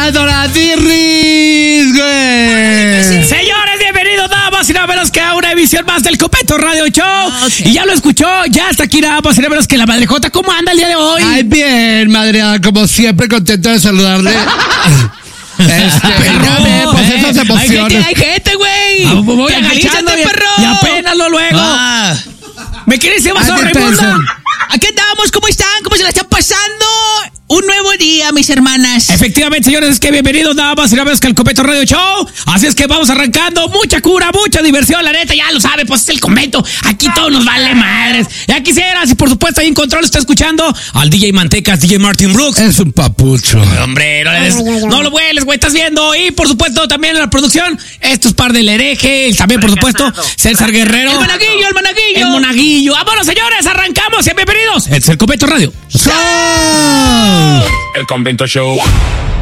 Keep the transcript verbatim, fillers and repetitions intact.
Adoradirris, güey. Señores, bienvenidos nada más y nada menos que a una emisión más del Copeto Radio Show. Okay. Y ya lo escuchó, ya está aquí nada más y nada menos que la Madrejota. ¿Cómo anda el día de hoy? Ay, bien, madre, como siempre, contento de saludarle. Este, perro, pues eh, esas emociones. Hay gente, hay gente, güey. Ah, voy agachando, perro. Y apenas lo luego. Ah. ¿Me quieres decir más sobre Raimundo? Aquí andamos, ¿cómo están? ¿Cómo se la están pasando? Un nuevo día, mis hermanas. Efectivamente, señores, es que bienvenidos nada más y nada menos que al Copeto Radio Show. Así es que vamos arrancando, mucha cura, mucha diversión, la neta, ya lo sabe, pues es el convento. Aquí todo nos vale madres. Ya quisieras, y por supuesto ahí en control está escuchando al D J Mantecas, D J Martin Brooks. Es un papucho. Hombre, no, le des, no lo vueles, güey, estás viendo. Y por supuesto también en la producción, esto es par del hereje, y también por supuesto César Guerrero. El monaguillo, el monaguillo. El monaguillo. Vámonos, señores, arrancamos, y bienvenidos. Este es el Copeto Radio. ¡Show! El Convento Show.